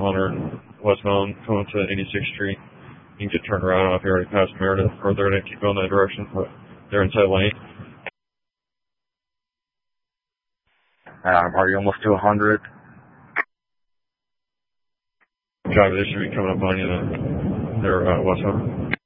100 westbound going to 86th Street. You can get turned around if you already passed Meredith, or they're going to keep going that direction, but they're inside lane. Are you almost to 100? Driver, they should be coming up on you then. They're westbound.